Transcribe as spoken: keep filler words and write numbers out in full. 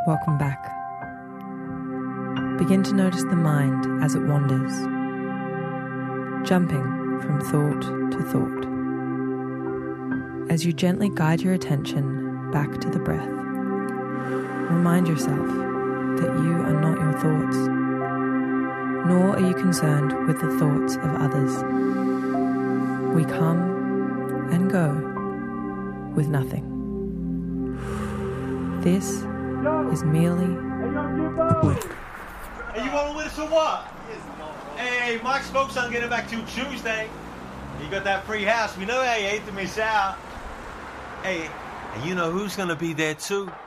Welcome back. Begin to notice the mind as it wanders, jumping from thought to thought. As you gently guide your attention back to the breath, remind yourself that you are not your thoughts, nor are you concerned with the thoughts of others. We come and go with nothing. This is merely a blip. Hey, you going with us or what? Hey, Mike's folks aren't getting back till Tuesday. You got that free house. We know how you hate to miss out. Hey, and you know who's gonna be there too?